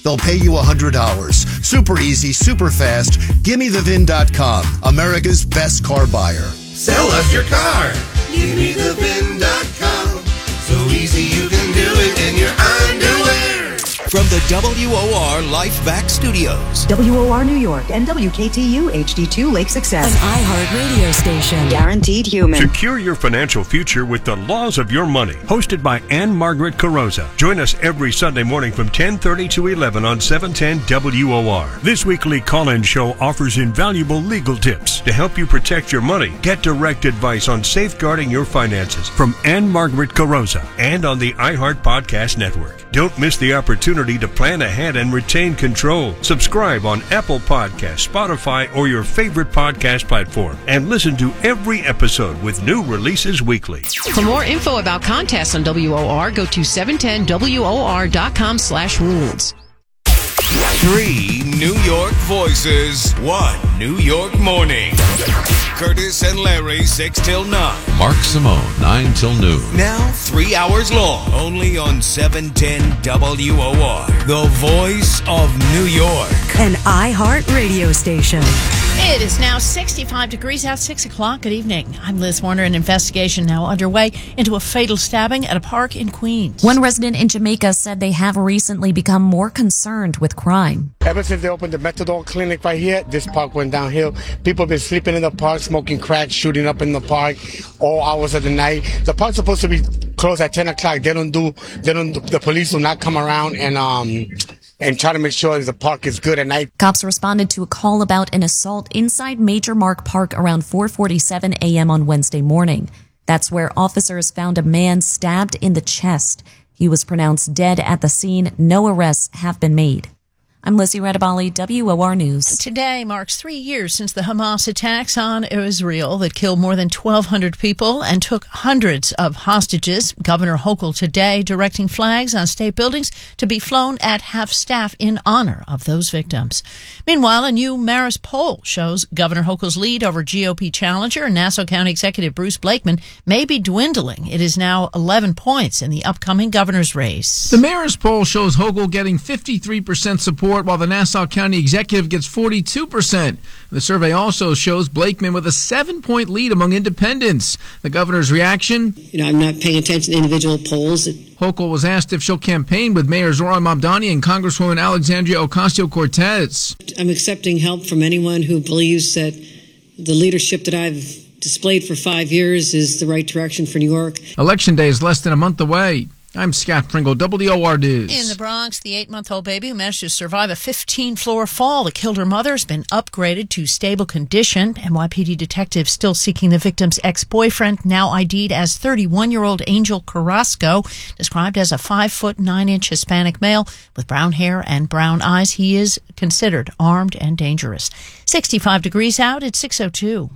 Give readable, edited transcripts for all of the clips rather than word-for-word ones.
They'll pay you $100. Super easy, super fast. GimmeTheVin.com, America's best car buyer. Sell us your car. GimmeTheVin.com. So easy you can do it in your underwear. From the WOR Lifeback Studios. WOR New York and WKTU HD2 Lake Success. An iHeart radio station. Guaranteed human. Secure your financial future with the Laws of Your Money. Hosted by Ann Margaret Carrozza. Join us every Sunday morning from 10:30 to 11 on 710 WOR. This weekly call-in show offers invaluable legal tips to help you protect your money. Get direct advice on safeguarding your finances from Ann Margaret Carrozza and on the iHeart Podcast Network. Don't miss the opportunity to plan ahead and retain control. Subscribe on Apple Podcasts, Spotify, or your favorite podcast platform, and listen to every episode with new releases weekly. For more info about contests on WOR, go to 710WOR.com/rules. 3 New York voices, 1 New York morning. Curtis and Larry, 6 till 9. Mark Simone, 9 till noon. Now 3 hours long, only on 710 WOR, the voice of New York. An iHeart radio station. It is now 65 degrees out, 6 o'clock. Good evening. I'm Liz Warner. An investigation now underway into a fatal stabbing at a park in Queens. One resident in Jamaica said they have recently become more concerned with crime. Ever since they opened the methadone clinic right here, this park went downhill. People have been sleeping in the park, smoking crack, shooting up in the park all hours of the night. The park's supposed to be closed at 10 o'clock. The police will not come around and try to make sure the park is good at night. Cops responded to a call about an assault inside Major Mark Park around 4:47 a.m. on Wednesday morning. That's where officers found a man stabbed in the chest. He was pronounced dead at the scene. No arrests have been made. I'm Lizzie Radabali, WOR News. Today marks 3 years since the Hamas attacks on Israel that killed more than 1,200 people and took hundreds of hostages. Governor Hochul today directing flags on state buildings to be flown at half-staff in honor of those victims. Meanwhile, a new Marist poll shows Governor Hochul's lead over GOP challenger, Nassau County Executive Bruce Blakeman, may be dwindling. It is now 11 points in the upcoming governor's race. The Marist poll shows Hochul getting 53% support, while the Nassau County Executive gets 42%. The survey also shows Blakeman with a 7-point lead among independents. The governor's reaction? I'm not paying attention to individual polls. Hochul was asked if she'll campaign with Mayor Zohran Mamdani and Congresswoman Alexandria Ocasio-Cortez. I'm accepting help from anyone who believes that the leadership that I've displayed for 5 years is the right direction for New York. Election day is less than a month away. I'm Scott Pringle, WOR News. In the Bronx, the 8-month-old baby who managed to survive a 15-floor fall that killed her mother has been upgraded to stable condition. NYPD detectives still seeking the victim's ex-boyfriend, now ID'd as 31-year-old Angel Carrasco, described as a 5'9" Hispanic male with brown hair and brown eyes. He is considered armed and dangerous. 65 degrees out at 6:02.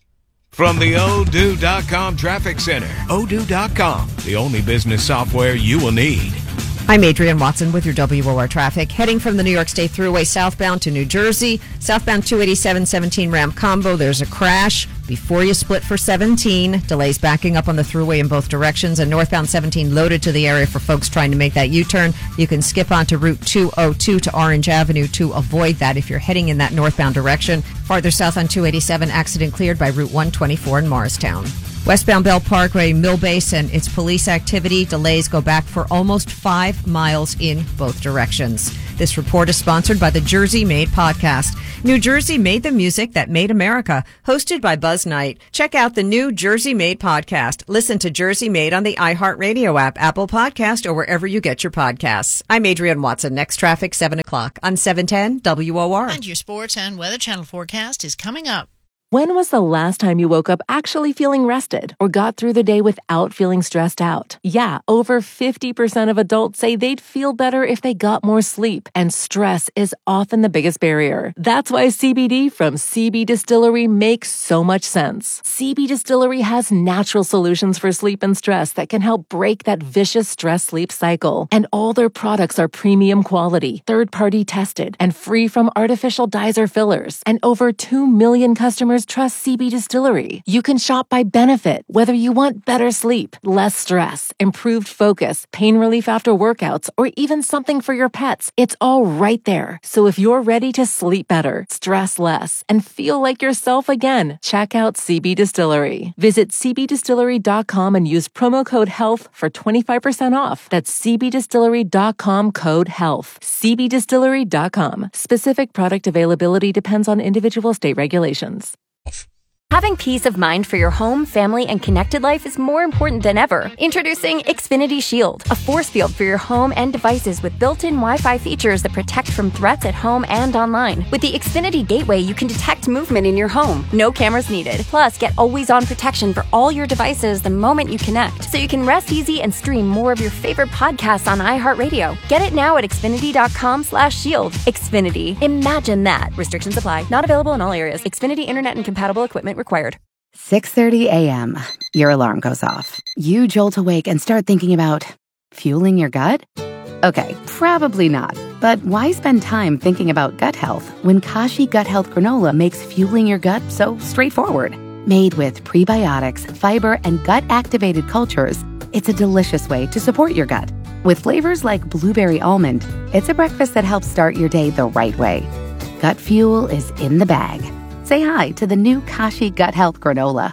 From the Odoo.com Traffic Center, Odoo.com, the only business software you will need. I'm Adrienne Watson with your WOR traffic. Heading from the New York State Thruway southbound to New Jersey, southbound 287-17 Ram Combo, there's a crash before you split for 17. Delays backing up on the Thruway in both directions, and northbound 17 loaded to the area for folks trying to make that U-turn. You can skip onto Route 202 to Orange Avenue to avoid that if you're heading in that northbound direction. Farther south on 287, accident cleared by Route 124 in Morristown. Westbound Bell Parkway, Millbase, and its police activity. Delays go back for almost 5 miles in both directions. This report is sponsored by the Jersey Made podcast. New Jersey made the music that made America. Hosted by Buzz Knight. Check out the new Jersey Made podcast. Listen to Jersey Made on the iHeartRadio app, Apple Podcast, or wherever you get your podcasts. I'm Adrienne Watson. Next traffic, 7 o'clock on 710 WOR. And your sports and weather channel forecast is coming up. When was the last time you woke up actually feeling rested or got through the day without feeling stressed out? Yeah, over 50% of adults say they'd feel better if they got more sleep, and stress is often the biggest barrier. That's why CBD from CB Distillery makes so much sense. CB Distillery has natural solutions for sleep and stress that can help break that vicious stress-sleep cycle. And all their products are premium quality, third-party tested, and free from artificial dyes or fillers. And over 2 million customers customers trust CB Distillery. You can shop by benefit, whether you want better sleep, less stress, improved focus, pain relief after workouts, or even something for your pets. It's all right there. So if you're ready to sleep better, stress less, and feel like yourself again, check out CB Distillery. Visit cbdistillery.com and use promo code HEALTH for 25% off. That's cbdistillery.com, code HEALTH. cbdistillery.com. Specific product availability depends on individual state regulations. Having peace of mind for your home, family, and connected life is more important than ever. Introducing Xfinity Shield, a force field for your home and devices with built-in Wi-Fi features that protect from threats at home and online. With the Xfinity Gateway, you can detect movement in your home. No cameras needed. Plus, get always-on protection for all your devices the moment you connect, so you can rest easy and stream more of your favorite podcasts on iHeartRadio. Get it now at Xfinity.com/shield. Xfinity. Imagine that. Restrictions apply. Not available in all areas. Xfinity Internet and compatible equipment required. 6:30 a.m. Your alarm goes off. You jolt awake and start thinking about fueling your gut? Okay, probably not. But why spend time thinking about gut health when Kashi Gut Health Granola makes fueling your gut so straightforward? Made with prebiotics, fiber, and gut-activated cultures, it's a delicious way to support your gut. With flavors like blueberry almond, it's a breakfast that helps start your day the right way. Gut fuel is in the bag. Say hi to the new Kashi Gut Health Granola.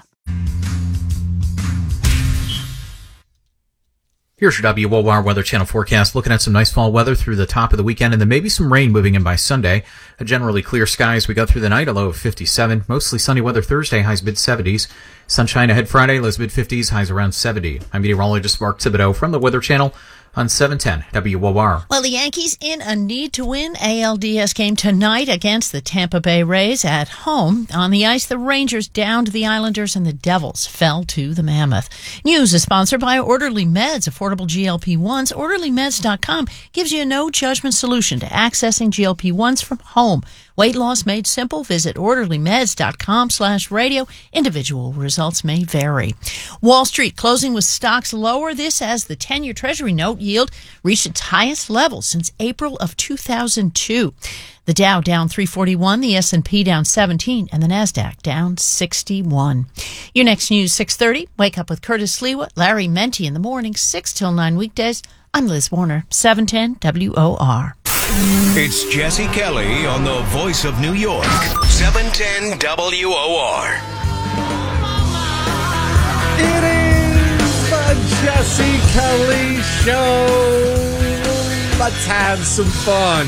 Here's your WOR Weather Channel forecast. Looking at some nice fall weather through the top of the weekend, and then maybe some rain moving in by Sunday. A generally clear sky as we go through the night, a low of 57. Mostly sunny weather Thursday, highs mid-70s. Sunshine ahead Friday, lows mid-50s, highs around 70. I'm meteorologist Mark Thibodeau from the Weather Channel on 710 WOR. Well, the Yankees in a need-to-win ALDS game tonight against the Tampa Bay Rays at home. On the ice, the Rangers downed the Islanders and the Devils fell to the Mammoth. News is sponsored by Orderly Meds, affordable GLP-1s. OrderlyMeds.com gives you a no-judgment solution to accessing GLP-1s from home. Weight loss made simple. Visit orderlymeds.com/radio. Individual results may vary. Wall Street closing with stocks lower. This as the 10-year Treasury note yield reached its highest level since April of 2002. The Dow down 341, the S&P down 17, and the NASDAQ down 61. Your next news, 6:30. Wake up with Curtis Lewa, Larry Menti in the morning, 6 till 9 weekdays. I'm Liz Warner, 710 WOR. It's Jesse Kelly on the Voice of New York, 710 WOR. It is the Jesse Kelly Show. Let's have some fun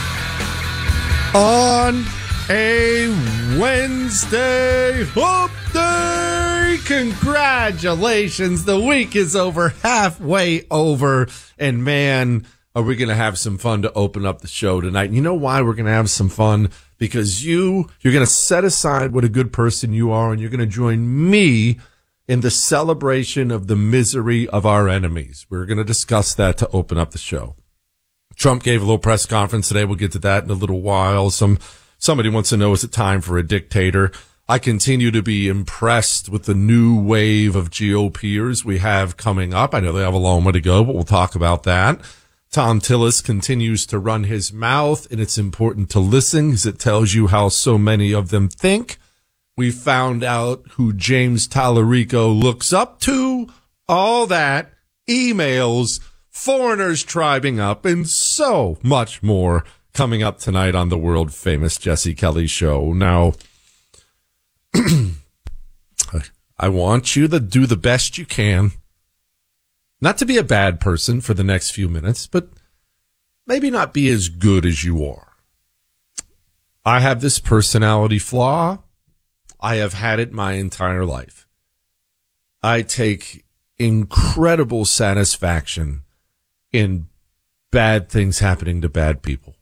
on a Wednesday hump day. Congratulations. The week is over, halfway over, and man, are we going to have some fun to open up the show tonight. And you know why we're going to have some fun? Because you're going to set aside what a good person you are, and you're going to join me in the celebration of the misery of our enemies. We're going to discuss that to open up the show. Trump gave a little press conference today. We'll get to that in a little while. Somebody wants to know, is it time for a dictator? I continue to be impressed with the new wave of GOPers we have coming up. I know they have a long way to go, but we'll talk about that. Tom Tillis continues to run his mouth, and it's important to listen because it tells you how so many of them think. We found out who James Tallarico looks up to, all that, emails, foreigners tribing up, and so much more coming up tonight on the world-famous Jesse Kelly Show. Now, I want you to do the best you can. Not to be a bad person for the next few minutes, but maybe not be as good as you are. I have this personality flaw. I have had it my entire life. I take incredible satisfaction in bad things happening to bad people.